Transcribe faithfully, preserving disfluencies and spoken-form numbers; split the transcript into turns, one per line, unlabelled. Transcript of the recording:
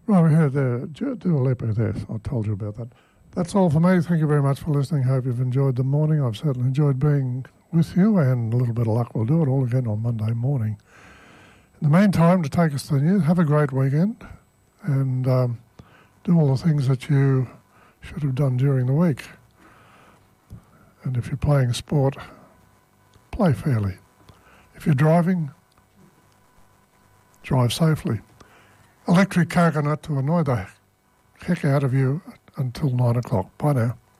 Right, we heard the Dua Lipa there. I told you about that. That's all for me. Thank you very much for listening. Hope you've enjoyed the morning. I've certainly enjoyed being with you, and a little bit of luck, we'll do it all again on Monday morning. In the meantime, to take us to the news, have a great weekend, and um, do all the things that you should have done during the week. And if you're playing sport, play fairly. If you're driving, drive safely. Electric coconut to annoy the heck out of you until nine o'clock. Bye now.